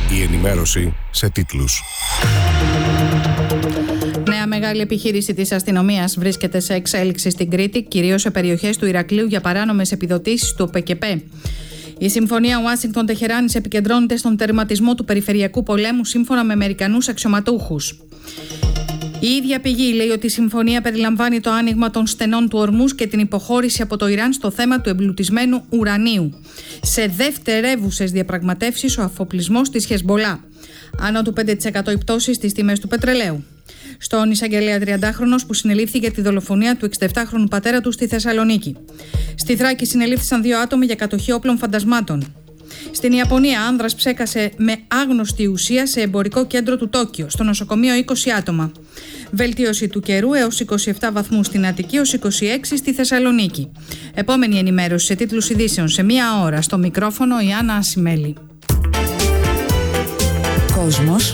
Η ενημέρωση σε τίτλους. Νέα μεγάλη επιχείρηση της αστυνομίας βρίσκεται σε εξέλιξη στην Κρήτη, κυρίως σε περιοχές του Ηρακλείου για παράνομες επιδοτήσεις του ΟΠΕΚΕΠΕ. Η συμφωνία Ουάσιγκτον-Τεχεράνης επικεντρώνεται στον τερματισμό του περιφερειακού πολέμου σύμφωνα με Αμερικανούς αξιωματούχους. Η ίδια πηγή λέει ότι η συμφωνία περιλαμβάνει το άνοιγμα των στενών του Ορμούζ και την υποχώρηση από το Ιράν στο θέμα του εμπλουτισμένου ουρανίου. Σε δευτερεύουσες διαπραγματεύσεις ο αφοπλισμός της Χεσμπολά. Άνω του 5% η πτώση στις τιμές του πετρελαίου. Στον εισαγγελέα 30χρονος που συνελήφθη για τη δολοφονία του 67χρονου πατέρα του στη Θεσσαλονίκη. Στη Θράκη συνελήφθησαν 2 άτομα για κατοχή όπλων φαντασμάτων. Στην Ιαπωνία, άνδρας ψέκασε με άγνωστη ουσία σε εμπορικό κέντρο του Τόκιο. Στο νοσοκομείο 20 άτομα. Βελτίωση του καιρού έως 27 βαθμούς στην Αττική, έως 26 στη Θεσσαλονίκη. Επόμενη ενημέρωση σε τίτλους ειδήσεων σε 1 ώρα. Στο μικρόφωνο η Άννα Ασημέλη. Κόσμος.